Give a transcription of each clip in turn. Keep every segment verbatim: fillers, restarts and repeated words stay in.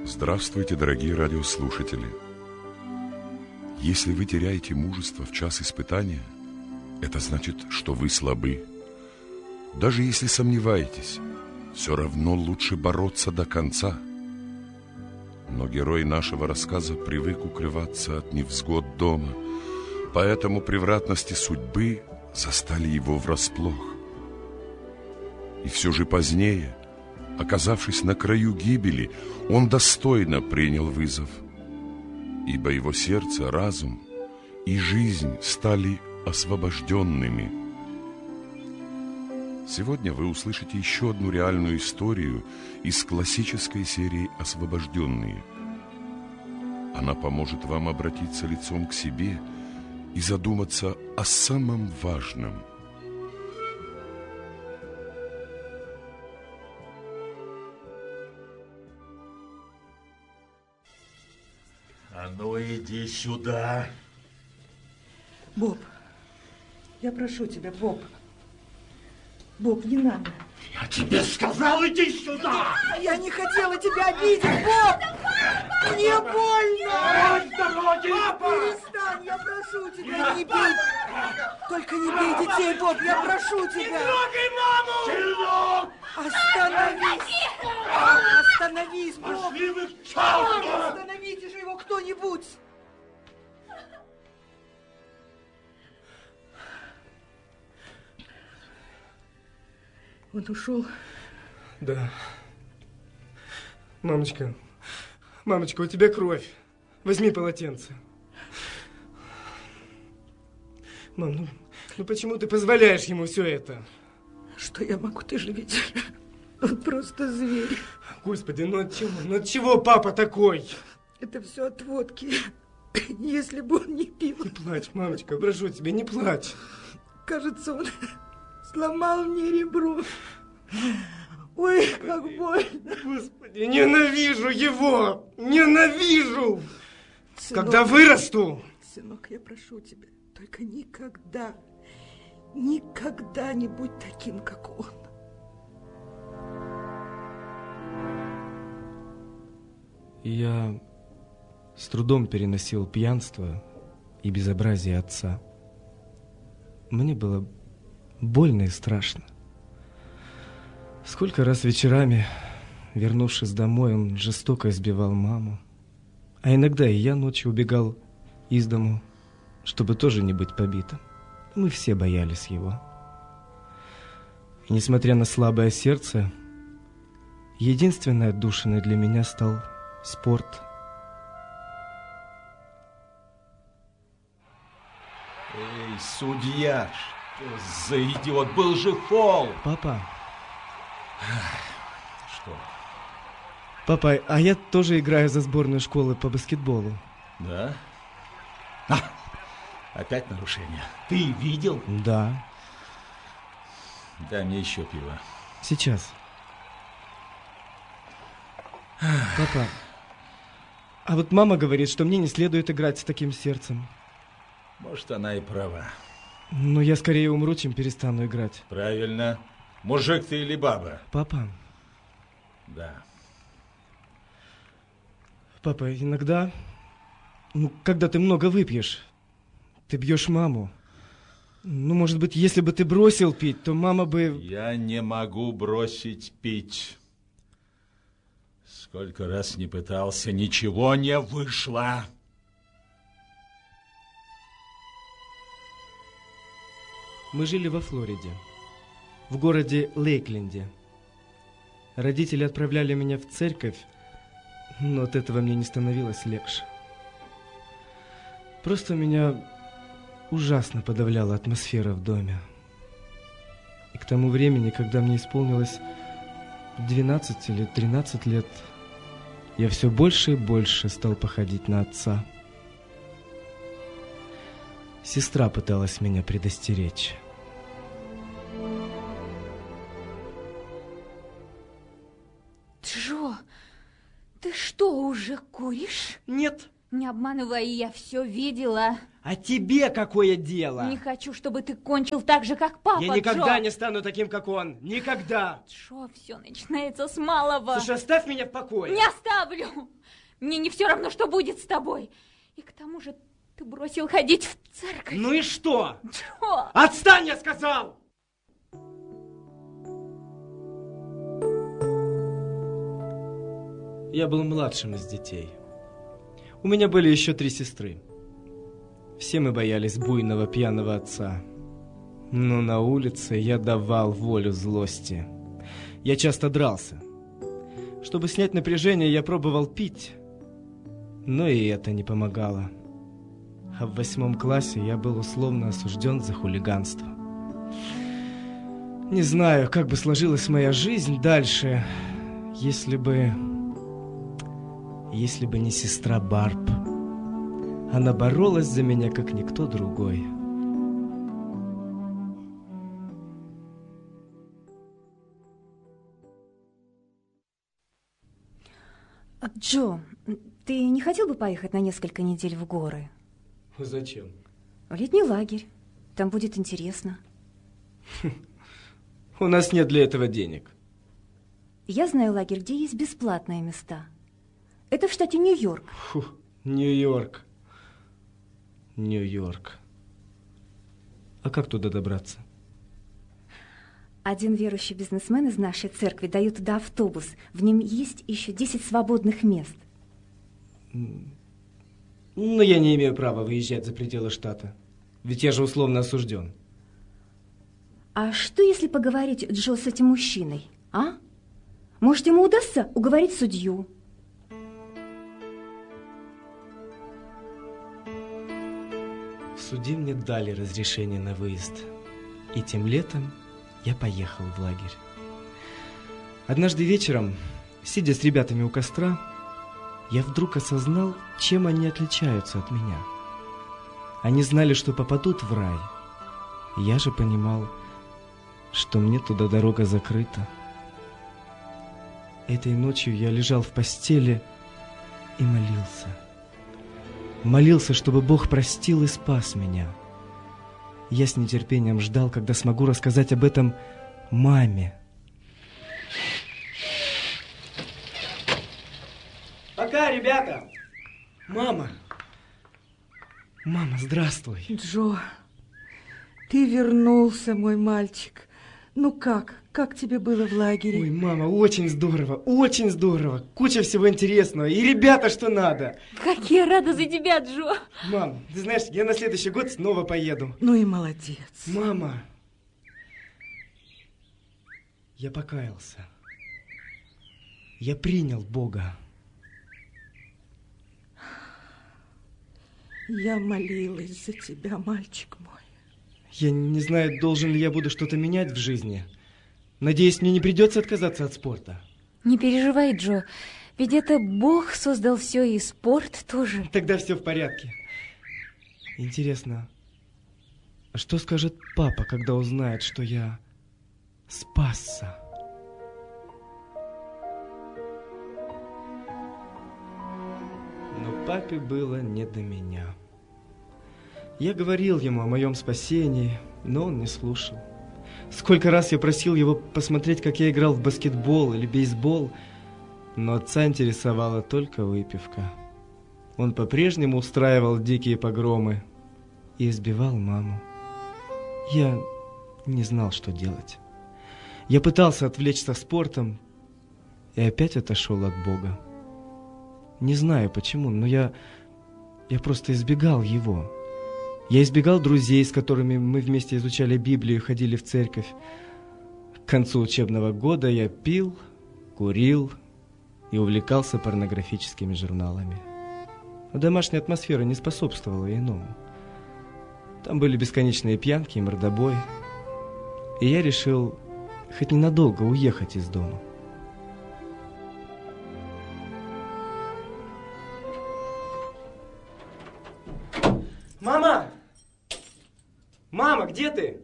Здравствуйте, дорогие радиослушатели! Если вы теряете мужество в час испытания, это значит, что вы слабы. Даже если сомневаетесь, все равно лучше бороться до конца. Но герой нашего рассказа привык укрываться от невзгод дома, поэтому превратности судьбы застали его врасплох. И все же позднее, оказавшись на краю гибели, он достойно принял вызов, ибо его сердце, разум и жизнь стали освобожденными. Сегодня вы услышите еще одну реальную историю из классической серии «Освобожденные». Она поможет вам обратиться лицом к себе и задуматься о самом важном. А ну иди сюда. Боб, я прошу тебя, Боб. Боб, не надо. Я тебе сказал, иди сюда! Я не хотела тебя обидеть, Боб! Мне больно! Папа! Перестань, я прошу тебя, не бей! Только не бей детей, Боб, я прошу тебя! Не трогай маму! Остановись! Остановись, Боб! Пошли вы к черту! Остановите же его кто-нибудь! Он ушел? Да. Мамочка, мамочка, у тебя кровь. Возьми полотенце. Мам, ну, ну почему ты позволяешь ему все это? Что я могу, ты же видишь? Он просто зверь. Господи, ну от чего? Ну от чего папа такой? Это все от водки. Если бы он не пил. Не плачь, мамочка, прошу тебя, не плачь. Кажется, он сломал мне ребро. Ой, как больно. Господи, ненавижу его! Ненавижу! Сынок, когда вырасту! Сынок, я прошу тебя, только никогда, никогда не будь таким, как он. Я с трудом переносил пьянство и безобразие отца. Мне было больно и страшно. Сколько раз вечерами, вернувшись домой, он жестоко избивал маму. А иногда и я ночью убегал из дому, чтобы тоже не быть побитым. Мы все боялись его. И несмотря на слабое сердце, единственной отдушиной для меня стал спорт. Эй, судья, что за идиот? Был же фол! Папа. Что? Папа, а я тоже играю за сборную школы по баскетболу. Да? А, опять нарушение. Ты видел? Да. Дай мне еще пиво. Сейчас. Папа, а вот мама говорит, что мне не следует играть с таким сердцем. Может, она и права. Но я скорее умру, чем перестану играть. Правильно. Мужик ты или баба? Папа. Да. Папа, иногда, ну, когда ты много выпьешь, ты бьешь маму. Ну, может быть, если бы ты бросил пить, то мама бы... Я не могу бросить пить. Сколько раз не пытался, ничего не вышло. Мы жили во Флориде, в городе Лейкленде. Родители отправляли меня в церковь, но от этого мне не становилось легче. Просто меня ужасно подавляла атмосфера в доме. И к тому времени, когда мне исполнилось двенадцать или тринадцать лет, я все больше и больше стал походить на отца. Сестра пыталась меня предостеречь. Джо, ты что, уже куришь? Нет, Не обманывай, я все видела. А тебе какое дело? Не хочу, чтобы ты кончил так же, как папа, Я никогда Джо. не стану таким, как он. Никогда. Джо, все начинается с малого. Слушай, оставь меня в покое. Не оставлю. Мне не все равно, что будет с тобой. И к тому же ты бросил ходить в церковь. Ну и что? Джо! Отстань, я сказал! Я был младшим из детей. У меня были еще три сестры. Все мы боялись буйного пьяного отца. Но на улице я давал волю злости. Я часто дрался. Чтобы снять напряжение, я пробовал пить. Но и это не помогало. А в восьмом классе я был условно осужден за хулиганство. Не знаю, как бы сложилась моя жизнь дальше, если бы... Если бы не сестра Барб. Она боролась за меня, как никто другой. Джо, ты не хотел бы поехать на несколько недель в горы? Зачем? В летний лагерь. Там будет интересно. У нас нет для этого денег. Я знаю лагерь, где есть бесплатные места. Это в штате Нью-Йорк. Фу, Нью-Йорк. Нью-Йорк. А как туда добраться? Один верующий бизнесмен из нашей церкви дает туда автобус. В нем есть еще десять свободных мест. Но я не имею права выезжать за пределы штата. Ведь я же условно осужден. А что, если поговорить, Джо, с этим мужчиной, а? Может, ему удастся уговорить судью? В суде мне дали разрешение на выезд. И тем летом я поехал в лагерь. Однажды вечером, сидя с ребятами у костра, я вдруг осознал, чем они отличаются от меня. Они знали, что попадут в рай. Я же понимал, что мне туда дорога закрыта. Этой ночью я лежал в постели и молился. Молился, чтобы Бог простил и спас меня. Я с нетерпением ждал, когда смогу рассказать об этом маме. Пока, ребята! Мама! Мама, здравствуй! Джо, ты вернулся, мой мальчик. Ну как? Как тебе было в лагере? Ой, мама, очень здорово, очень здорово. Куча всего интересного. И ребята, что надо. Как я рада за тебя, Джо. Мам, ты знаешь, я на следующий год снова поеду. Ну и молодец. Мама, я покаялся. Я принял Бога. Я молилась за тебя, мальчик мой. Я не знаю, должен ли я буду что-то менять в жизни. Надеюсь, мне не придется отказаться от спорта. Не переживай, Джо. Ведь это Бог создал все, и спорт тоже. Тогда все в порядке. Интересно, а что скажет папа, когда узнает, что я спасся? Но папе было не до меня. Я говорил ему о моем спасении, но он не слушал. Сколько раз я просил его посмотреть, как я играл в баскетбол или бейсбол, но отца интересовала только выпивка. Он по-прежнему устраивал дикие погромы и избивал маму. Я не знал, что делать. Я пытался отвлечься спортом и опять отошел от Бога. Не знаю почему, но я, я просто избегал его. Я избегал друзей, с которыми мы вместе изучали Библию и ходили в церковь. К концу учебного года я пил, курил и увлекался порнографическими журналами. Но домашняя атмосфера не способствовала иному. Там были бесконечные пьянки и мордобой. И я решил хоть ненадолго уехать из дома. Мама! Мама, где ты?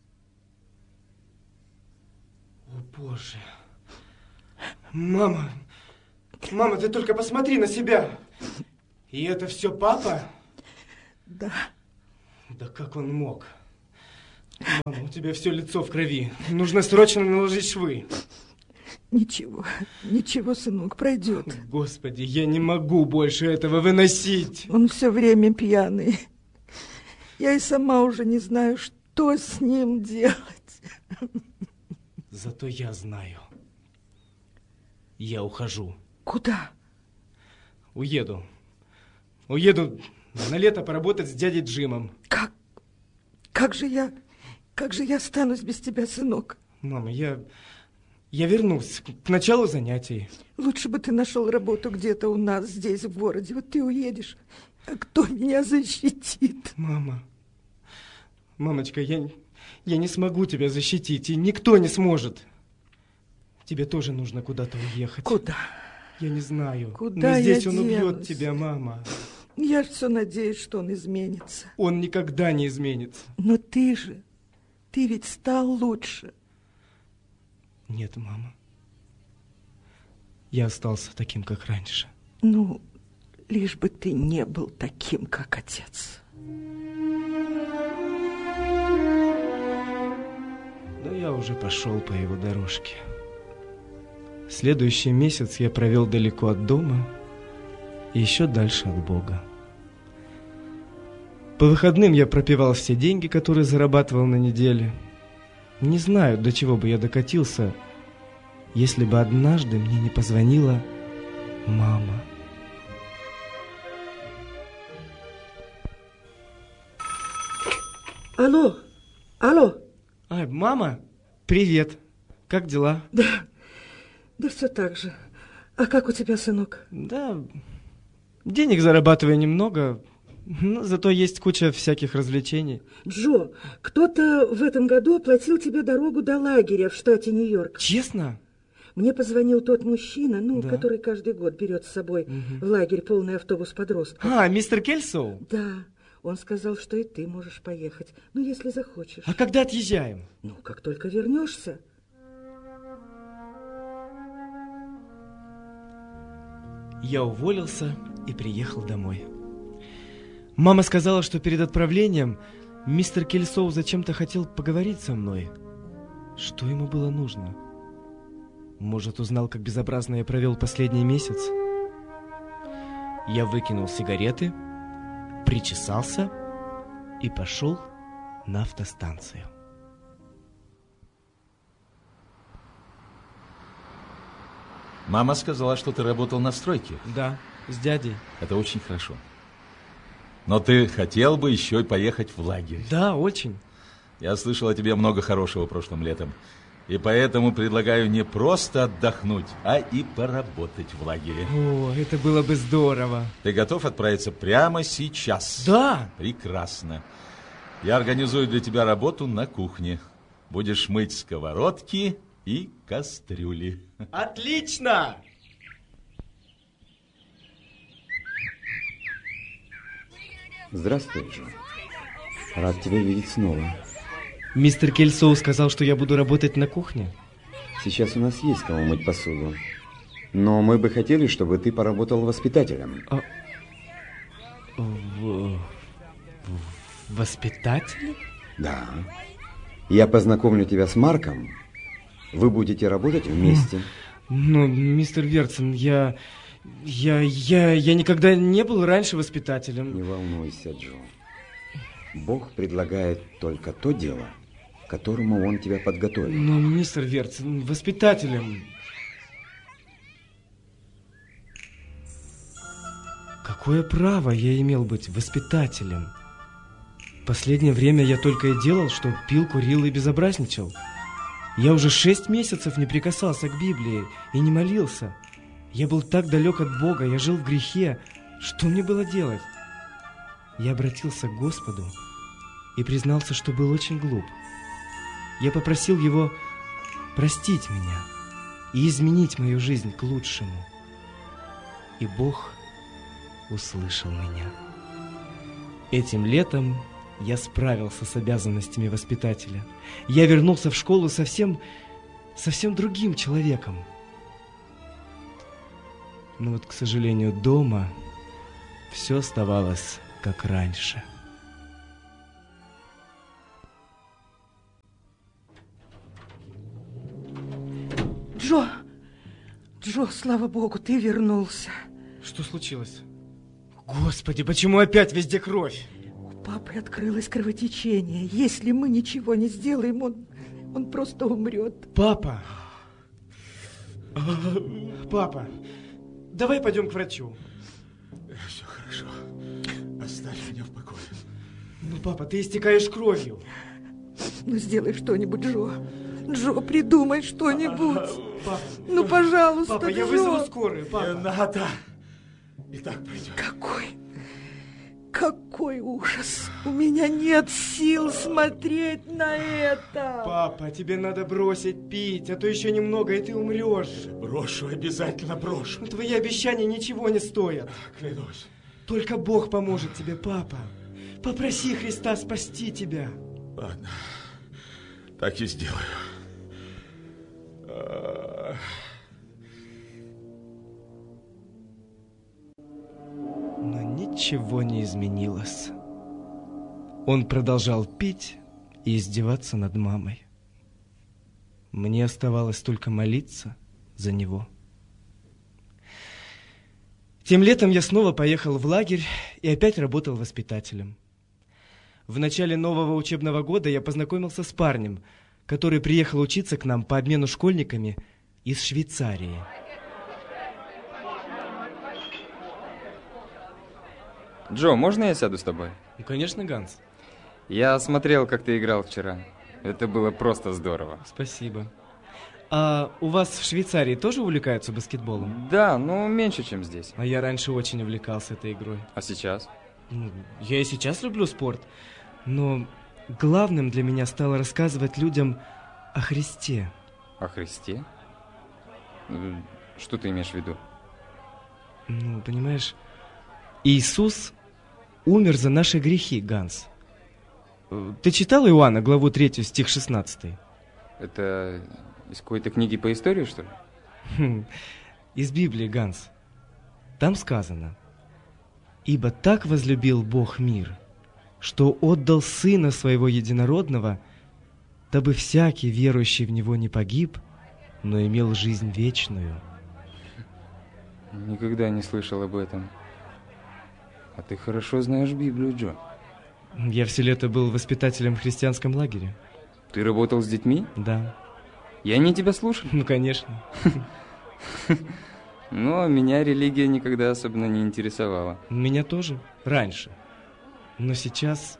О, Боже. Мама, мама, ты только посмотри на себя. И это все папа? Да. Да как он мог? Мама, у тебя все лицо в крови. Нужно срочно наложить швы. Ничего, ничего, сынок, пройдет. Господи, я не могу больше этого выносить. Он все время пьяный. Я и сама уже не знаю, что с ним делать. Зато я знаю. Я ухожу. Куда? Уеду. Уеду на лето поработать с дядей Джимом. Как? Как же я... Как же я останусь без тебя, сынок? Мама, я... Я вернусь к началу занятий. Лучше бы ты нашел работу где-то у нас здесь, в городе. Вот ты уедешь, а кто меня защитит? Мама, мамочка, я, я не смогу тебя защитить, и никто не сможет. Тебе тоже нужно куда-то уехать. Куда? Я не знаю. Куда Но здесь я он денусь? убьет тебя, мама. Я ж все надеюсь, что он изменится. Он никогда не изменится. Но ты же, ты ведь стал лучше. Нет, мама. Я остался таким, как раньше. Ну, лишь бы ты не был таким, как отец. Но я уже пошел по его дорожке. Следующий месяц я провел далеко от дома и еще дальше от Бога. По выходным я пропивал все деньги, которые зарабатывал на неделе. Не знаю, до чего бы я докатился, если бы однажды мне не позвонила мама. Алло, алло. Ай, мама, привет. Как дела? Да, да все так же. А как у тебя, сынок? Да, денег зарабатываю немного, но зато есть куча всяких развлечений. Джо, кто-то в этом году оплатил тебе дорогу до лагеря в штате Нью-Йорк. Честно? Мне позвонил тот мужчина, ну, Да. который каждый год берет с собой Мгм. в лагерь полный автобус подростков. А, мистер Кельсоу? Да, он сказал, что и ты можешь поехать, ну, если захочешь. А когда отъезжаем? Ну, как только вернешься. Я уволился и приехал домой. Мама сказала, что перед отправлением мистер Кельсоу зачем-то хотел поговорить со мной. Что ему было нужно? Может, узнал, как безобразно я провел последний месяц? Я выкинул сигареты, причесался и пошел на автостанцию. Мама сказала, что ты работал на стройке. Да, с дядей. Это очень хорошо. Но ты хотел бы еще и поехать в лагерь. Да, очень. Я слышал о тебе много хорошего прошлым летом. И поэтому предлагаю не просто отдохнуть, а и поработать в лагере. О, это было бы здорово. Ты готов отправиться прямо сейчас? Да. Прекрасно. Я организую для тебя работу на кухне. Будешь мыть сковородки и кастрюли. Отлично! Здравствуй, Джо. Рад тебя видеть снова. Мистер Кельсоу сказал, что я буду работать на кухне. Сейчас у нас есть кому мыть посуду. Но мы бы хотели, чтобы ты поработал воспитателем. А... В... Воспитатель? Да. Я познакомлю тебя с Марком. Вы будете работать вместе. Ну, мистер Верцен, я... Я... Я... Я никогда не был раньше воспитателем. Не волнуйся, Джо. Бог предлагает только то дело, к которому он тебя подготовил. Но, мистер Верцен, воспитателем... Какое право я имел быть воспитателем? В последнее время я только и делал, что пил, курил и безобразничал. Я уже шесть месяцев не прикасался к Библии и не молился. Я был так далек от Бога, я жил в грехе. Что мне было делать? Я обратился к Господу и признался, что был очень глуп. Я попросил Его простить меня и изменить мою жизнь к лучшему. И Бог услышал меня. Этим летом я справился с обязанностями воспитателя. Я вернулся в школу совсем, совсем другим человеком. Но вот, к сожалению, дома все оставалось как раньше. Джо! Джо, слава богу, ты вернулся. Что случилось? Господи, почему опять везде кровь? У папы открылось кровотечение. Если мы ничего не сделаем, он, он просто умрет. Папа! Папа, давай пойдем к врачу. Все хорошо. Оставь меня в покое. Ну, папа, ты истекаешь кровью. Ну, сделай что-нибудь, Джо. Джо, придумай что-нибудь. Папа, ну, пожалуйста, папа, Джо. я вызову скорую, папа. Не надо. И так пройдет. Какой, какой ужас. У меня нет сил смотреть на это. Папа, тебе надо бросить пить, а то еще немного, и ты умрешь. Брошу, обязательно брошу. Но твои обещания ничего не стоят. Клянусь. Только Бог поможет тебе, папа. Попроси Христа спасти тебя. Ладно, так и сделаю. Но ничего не изменилось. Он продолжал пить и издеваться над мамой. Мне оставалось только молиться за него. Тем летом я снова поехал в лагерь и опять работал воспитателем. В начале нового учебного года я познакомился с парнем, который приехал учиться к нам по обмену школьниками из Швейцарии. Джо, можно я сяду с тобой? Ну, конечно, Ганс. Я смотрел, как ты играл вчера. Это было просто здорово. Спасибо. А у вас в Швейцарии тоже увлекаются баскетболом? Да, но меньше, чем здесь. А я раньше очень увлекался этой игрой. А сейчас? Ну, я и сейчас люблю спорт, но главным для меня стало рассказывать людям о Христе. О Христе? Что ты имеешь в виду? Ну, понимаешь, Иисус умер за наши грехи, Ганс. Ты читал Иоанна, главу третью, стих шестнадцатый? Это из какой-то книги по истории, что ли? Хм, из Библии, Ганс. Там сказано: «Ибо так возлюбил Бог мир, что отдал Сына Своего Единородного, дабы всякий, верующий в Него, не погиб, но имел жизнь вечную». Никогда не слышал об этом. А ты хорошо знаешь Библию, Джо. Я все лето был воспитателем в христианском лагере. Ты работал с детьми? Да. И они тебя слушали? Ну, конечно. Но меня религия никогда особенно не интересовала. Меня тоже. Раньше. Но сейчас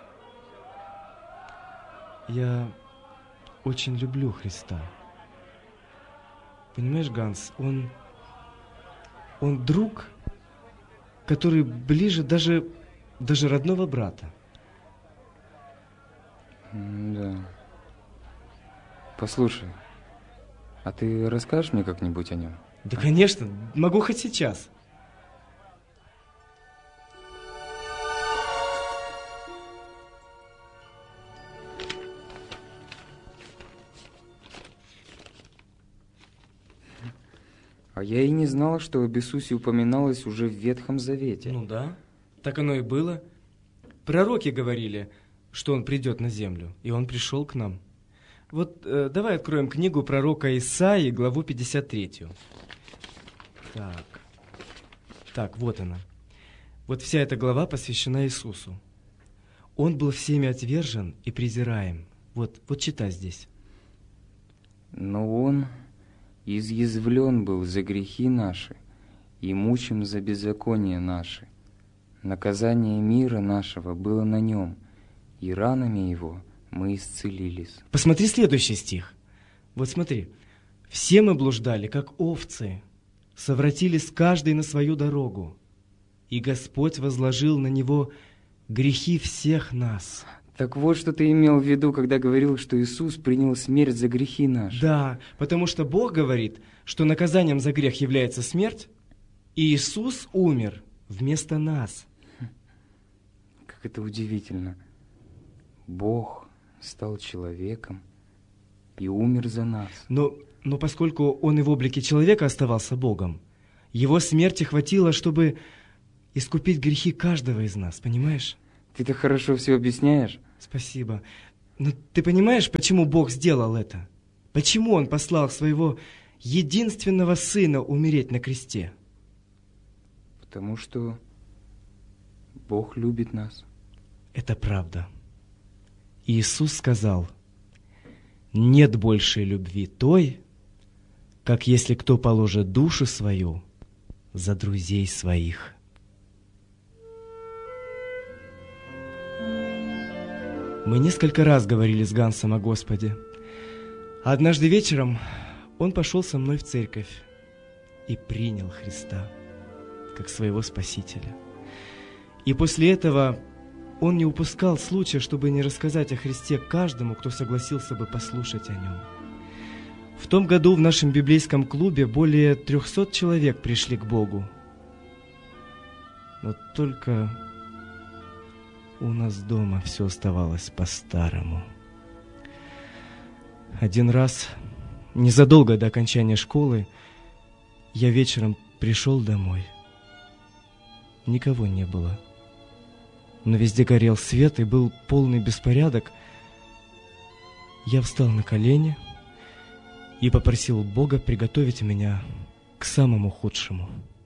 я очень люблю Христа. Понимаешь, Ганс, он, он друг, который ближе даже, даже родного брата. Да. Послушай, а ты расскажешь мне как-нибудь о нем? Да, конечно, могу хоть сейчас. А я и не знала, что об Иисусе упоминалось уже в Ветхом Завете. Ну да, так оно и было. Пророки говорили, что он придет на землю, и он пришел к нам. Вот э, давай откроем книгу пророка Исаии, главу пятьдесят третью. Так, так, вот она. Вот вся эта глава посвящена Иисусу. Он был всеми отвержен и презираем. Вот, вот читай здесь. Но он изъязвлен был за грехи наши и мучим за беззаконие наши. Наказание мира нашего было на нем, и ранами его мы исцелились. Посмотри следующий стих. Вот смотри. «Все мы блуждали, как овцы, совратились каждый на свою дорогу, и Господь возложил на него грехи всех нас». Так вот, что ты имел в виду, когда говорил, что Иисус принял смерть за грехи наши. Да, потому что Бог говорит, что наказанием за грех является смерть, и Иисус умер вместо нас. Как это удивительно. Бог стал человеком и умер за нас. Но, но поскольку Он и в облике человека оставался Богом, Его смерти хватило, чтобы искупить грехи каждого из нас, понимаешь? Ты так хорошо все объясняешь. Спасибо. Но ты понимаешь, почему Бог сделал это? Почему Он послал своего единственного Сына умереть на кресте? Потому что Бог любит нас. Это правда. Иисус сказал: нет большей любви той, как если кто положит душу свою за друзей своих. Мы несколько раз говорили с Гансом о Господе. Однажды вечером он пошел со мной в церковь и принял Христа как своего Спасителя. И после этого он не упускал случая, чтобы не рассказать о Христе каждому, кто согласился бы послушать о нем. В том году в нашем библейском клубе более трехсот человек пришли к Богу. Но только у нас дома все оставалось по-старому. Один раз, незадолго до окончания школы, я вечером пришел домой. Никого не было. Но везде горел свет и был полный беспорядок. Я встал на колени и попросил Бога приготовить меня к самому худшему.